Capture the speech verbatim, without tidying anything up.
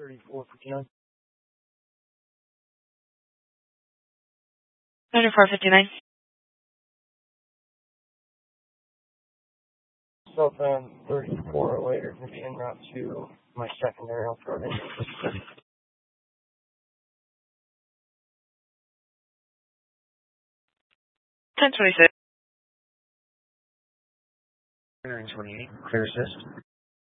thirty-four fifty-nine. thirty-four fifty-nine. Southbound thirty-four oh eight, going to be en route to my secondary off-road. ten twenty-six. one twenty-eight, clear assist.